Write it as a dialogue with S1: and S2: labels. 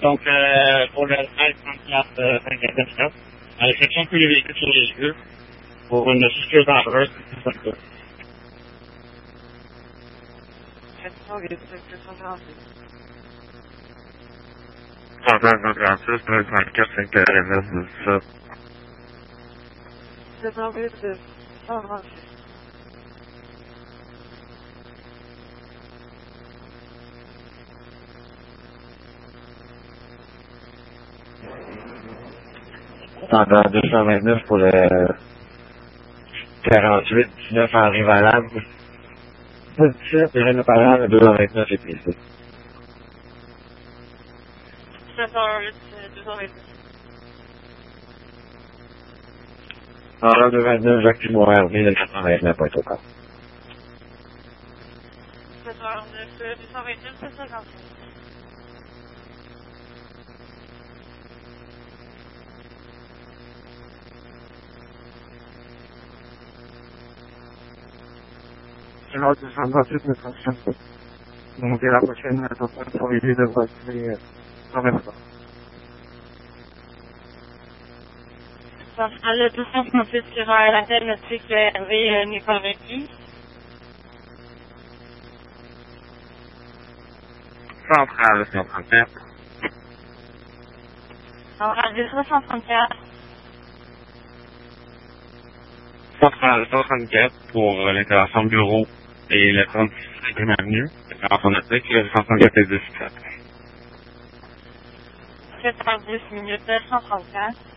S1: Donc, pour le 1334 54, à l'exception de tous les véhicules sur les rues, pour une sécurité dangereuse, c'est ça que
S2: Standard 229 pour le 48, 19 Henri Valable. 17, le parent, le 229 est pris.
S3: 7h08, 2h29.
S2: Standard 229, Jacques Timo Hervé, le 89, point au cas.
S3: 7h09, 229, 7h29.
S4: Alors, 228, 905. Donc, dès la prochaine, attention, sur les deux devrait être en même temps.
S3: Le 238 sur l'appel notique Hervé n'est pas requis.
S1: Centrale 134.
S3: Centrale 234.
S1: Centrale 134 pour l'intervention bureau et le 35e avenue. L'intervention nautique, le 134 et 17.
S3: 7h10 minutes, 134.